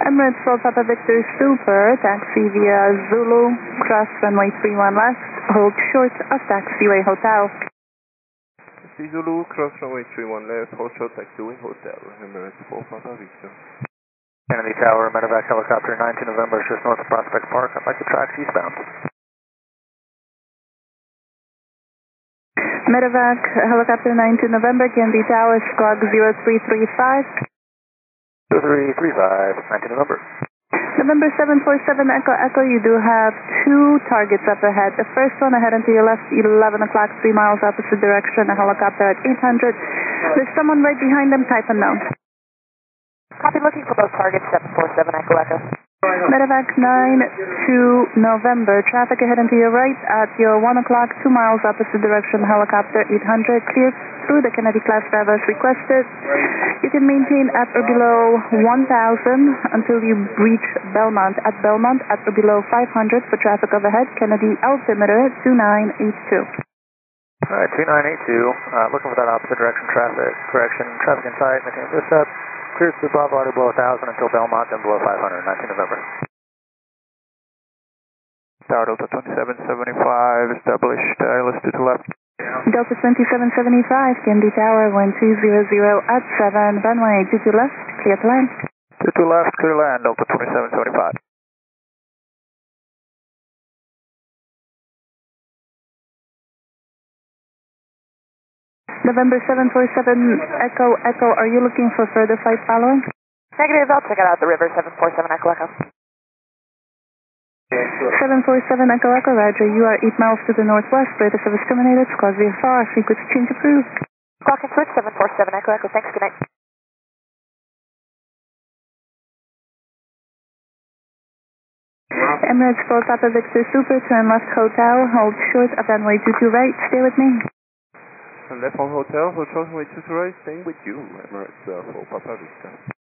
Emirates for Papa Victor Super, taxi via Zulu, cross runway 31 left, hold short of taxiway hotel. Taxi Zulu, cross runway 31 left, hold short taxiway hotel, Emirates for Papa Victor. Kennedy Tower, medevac helicopter 19 November, just north of Prospect Park. I'd like to track eastbound. Medevac helicopter 19 November, Kennedy Tower, squawk 0335. 0335, 19 November. November 747 Echo Echo, you do have two targets up ahead. The first one ahead and to your left, 11 o'clock, 3 miles opposite direction, a helicopter at 800. There's someone right behind them, type unknown. Copy, looking for both targets, 747 Echo Echo. Medevac 9 November, traffic ahead and to your right at your 1 o'clock, 2 miles opposite direction, helicopter 800, clear through the Kennedy class driver as requested. You can maintain at or below 1,000 until you reach Belmont. At Belmont, at or below 500 for traffic overhead, Kennedy altimeter 2982. Alright, 2982, looking for that opposite direction traffic, traffic in sight, making this up. Clear to Bravo, below 1,000 until Belmont, then below 500, 19 November. Tower Delta 2775, established, listed to left. Delta 2775, Kennedy Tower, 1200 at 7, runway 22 left, clear to land. 22 left, clear land, Delta 2775. November 747 Echo Echo, are you looking for further flight following? Negative, I'll check it out the river, 747 Echo Echo. 747 Echo Echo, roger. You are 8 miles to the northwest, radar service terminated, squawk VFR, frequency change approved. Clock and switch, 747 Echo Echo, thanks, good night. Emirates for Papa Victor Super, turn left hotel, hold short of runway 22 right, stay with me. Left on hotel, hold short runway 22 right, staying with you, Emirates for Papa Victor.